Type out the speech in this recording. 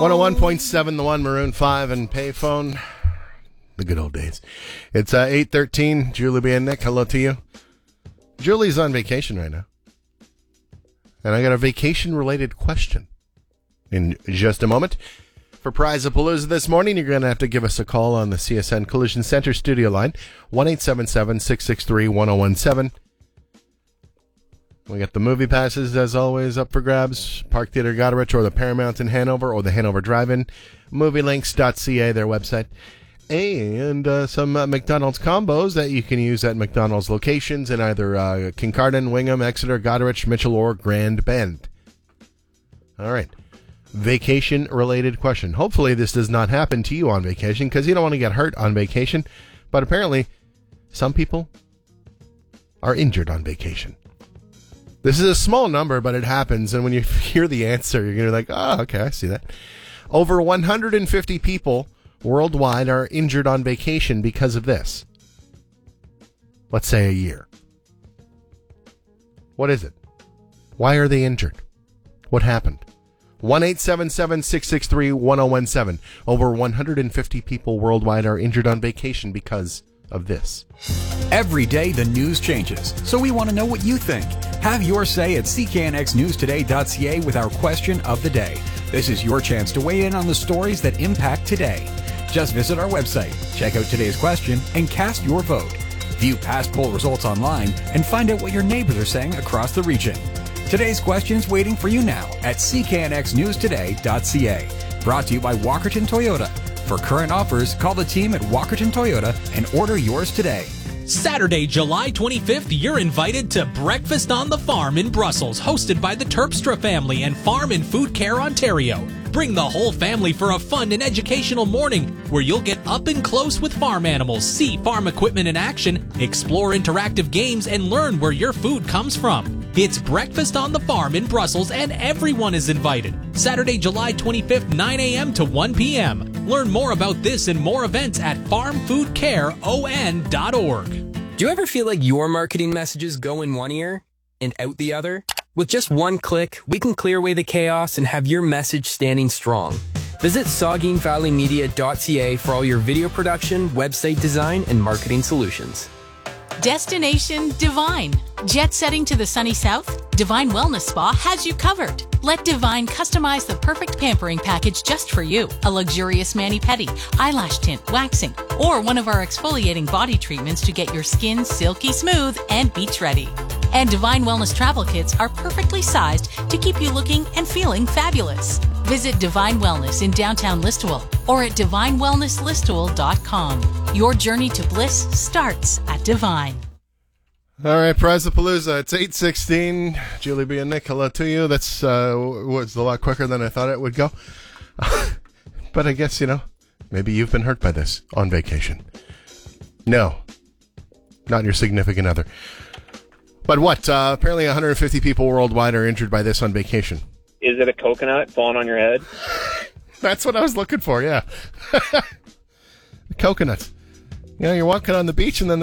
101.7 The One, Maroon 5 and Payphone. The good old days. It's 8:13. Julie and Nick, hello to you. Julie's on vacation right now. And I got a vacation-related question in just a moment. For Prize of Palooza this morning, you're going to have to give us a call on the CSN Collision Center studio line, 1-877-663-1017. We got the movie passes, as always, up for grabs. Park Theater Goderich or the Paramount in Hanover or the Hanover Drive-In. Movielinks.ca, their website. And some McDonald's combos that you can use at McDonald's locations in either Kincardine, Wingham, Exeter, Goderich, Mitchell, or Grand Bend. All right. Vacation-related question. Hopefully this does not happen to you on vacation because you don't want to get hurt on vacation. But apparently, some people are injured on vacation. This is a small number, but it happens. And when you hear the answer, you're going to be like, oh, okay, I see that. Over 150 people worldwide are injured on vacation because of this. Let's say a year. What is it? Why are they injured? What happened? 1-877-663-1017. Over 150 people worldwide are injured on vacation because of this. Every day the news changes, so we want to know what you think. Have your say at cknxnewstoday.ca with our question of the day. This is your chance to weigh in on the stories that impact today. Just visit our website, check out today's question, and cast your vote. View past poll results online and find out what your neighbors are saying across the region. Today's question is waiting for you now at cknxnewstoday.ca. Brought to you by Walkerton Toyota. For current offers, call the team at Walkerton Toyota and order yours today. Saturday, July 25th, you're invited to Breakfast on the Farm in Brussels, hosted by the Terpstra family and Farm and Food Care Ontario. Bring the whole family for a fun and educational morning where you'll get up and close with farm animals, see farm equipment in action, explore interactive games, and learn where your food comes from. It's Breakfast on the Farm in Brussels, and everyone is invited. Saturday, July 25th, 9 a.m. to 1 p.m. Learn more about this and more events at farmfoodcareon.org. Do you ever feel like your marketing messages go in one ear and out the other? With just one click, we can clear away the chaos and have your message standing strong. Visit SaugeenValleyMedia.ca for all your video production, website design, and marketing solutions. Destination Divine. Jet setting to the sunny south? Divine Wellness Spa has you covered. Let Divine customize the perfect pampering package just for you. A luxurious mani-pedi, eyelash tint, waxing, or one of our exfoliating body treatments to get your skin silky smooth and beach ready. And Divine Wellness travel kits are perfectly sized to keep you looking and feeling fabulous. Visit Divine Wellness in downtown Listowel or at divinewellnesslistowel.com. Your journey to bliss starts at Divine. All right, Prize of Palooza. It's 8:16. Julie B. and Nick, hello to you. That's was a lot quicker than I thought it would go. But I guess, maybe you've been hurt by this on vacation. No, not your significant other. But what? Apparently 150 people worldwide are injured by this on vacation. Is it a coconut falling on your head? That's what I was looking for, yeah. Coconuts. You're walking on the beach and then